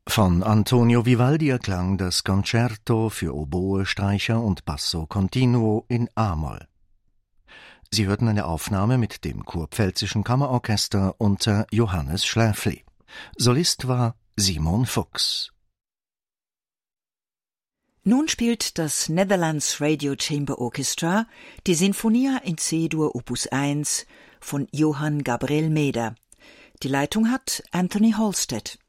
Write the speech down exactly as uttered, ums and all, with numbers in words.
Von Antonio Vivaldi erklang das Concerto für Oboe, Streicher und Basso Continuo in A-Moll. Sie hörten eine Aufnahme mit dem Kurpfälzischen Kammerorchester unter Johannes Schläfli. Solist war Simon Fuchs. Nun spielt das Netherlands Radio Chamber Orchestra die Sinfonia in C-Dur Opus eins von Johann Gabriel Meder. Die Leitung hat Anthony Halstead.